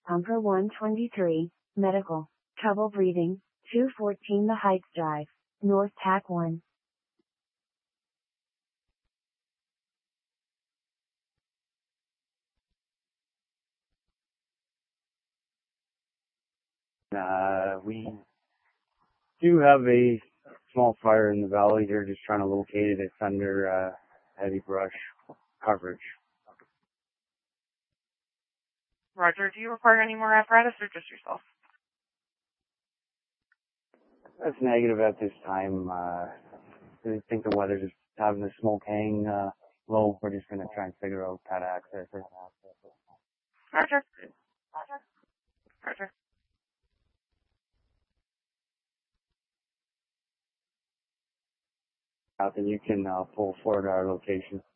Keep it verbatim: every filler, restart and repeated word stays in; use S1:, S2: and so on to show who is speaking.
S1: Umpra one twenty-three, medical, trouble breathing, two fourteen The Heights Drive, North Tack one.
S2: Uh, we do have a small fire in the valley here, just trying to locate it. It's under uh, heavy brush coverage.
S3: Roger, do you require any more apparatus or just yourself?
S2: That's negative at this time. Uh, I think the weather's just having the smoke hang uh, low. We're just going to try and figure out how to access it.
S3: Roger. Roger. Roger.
S2: Then you can uh, pull forward our location.